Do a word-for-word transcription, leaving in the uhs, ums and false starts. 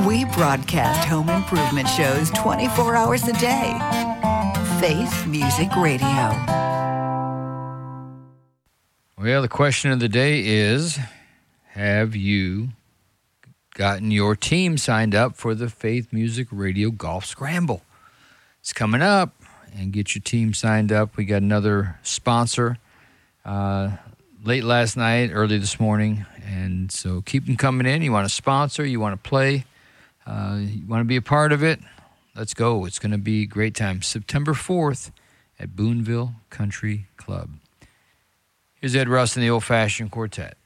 We broadcast home improvement shows twenty-four hours a day. Faith Music Radio. Well, the question of the day is, have you gotten your team signed up for the Faith Music Radio Golf Scramble? It's coming up, and get your team signed up. We got another sponsor uh, late last night, early this morning, and so keep them coming in. You want to sponsor, you want to play, uh, you want to be a part of it, let's go. It's going to be a great time. September fourth at Boonville Country Club. Here's Ed Russ and the Old Fashioned Quartet.